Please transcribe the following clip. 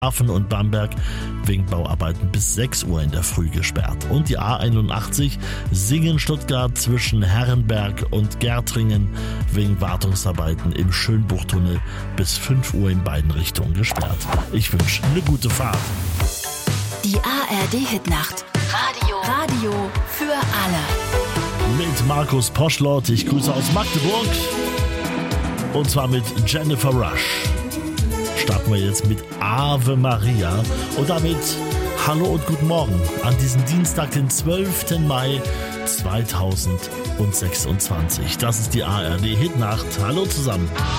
Hafen und Bamberg wegen Bauarbeiten bis 6 Uhr in der Früh gesperrt. Und die A81 Singen-Stuttgart zwischen Herrenberg und Gärtringen wegen Wartungsarbeiten im Schönbuchtunnel bis 5 Uhr in beiden Richtungen gesperrt. Ich wünsche eine gute Fahrt. Die ARD-Hitnacht. Radio für alle. Mit Markus Poschlott. Ich grüße aus Magdeburg. Und zwar mit Jennifer Rush. Starten wir jetzt mit Ave Maria und damit Hallo und guten Morgen an diesem Dienstag, den 12. Mai 2026. Das ist die ARD Hitnacht. Hallo zusammen.